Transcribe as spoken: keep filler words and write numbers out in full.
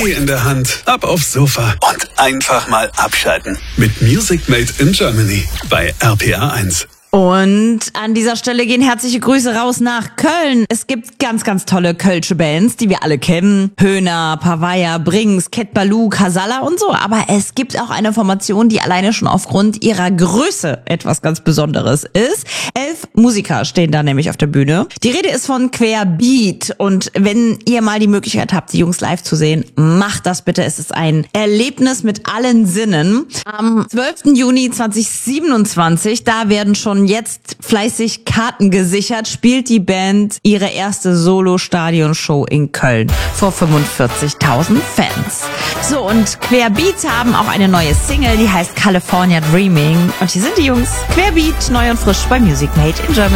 Tee in der Hand, ab aufs Sofa und einfach mal abschalten. Mit Music Made in Germany bei R P R eins. Und an dieser Stelle gehen herzliche Grüße raus nach Köln. Es gibt ganz, ganz tolle kölsche Bands, die wir alle kennen. Höhner, Pavaya, Brings, Ket Balou, Casalla und so. Aber es gibt auch eine Formation, die alleine schon aufgrund ihrer Größe etwas ganz Besonderes ist. Elf Musiker stehen da nämlich auf der Bühne. Die Rede ist von Querbeat. Und wenn ihr mal die Möglichkeit habt, die Jungs live zu sehen, macht das bitte. Es ist ein Erlebnis mit allen Sinnen. Am zwölften Juni zweitausendsiebenundzwanzig, da werden schon jetzt fleißig Karten gesichert, spielt die Band ihre erste Solo-Stadion-Show in Köln vor fünfundvierzigtausend Fans. So, und Querbeat haben auch eine neue Single, die heißt California Dreaming. Und hier sind die Jungs, Querbeat, neu und frisch bei Music Made in Germany.